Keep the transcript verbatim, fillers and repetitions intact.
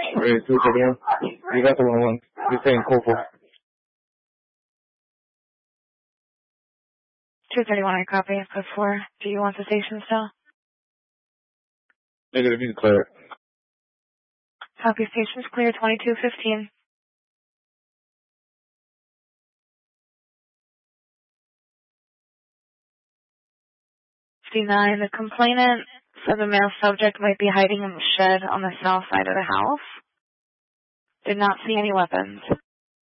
Wait, two thirty-one. You got the wrong one. You're saying Corporal. two thirty-one, I copy. Code four. Do you want the station still? Negative, you can clear it. Copy, station's clear, twenty-two fifteen. fifty-nine, the complainant said the male subject might be hiding in the shed on the south side of the house. Did not see any weapons.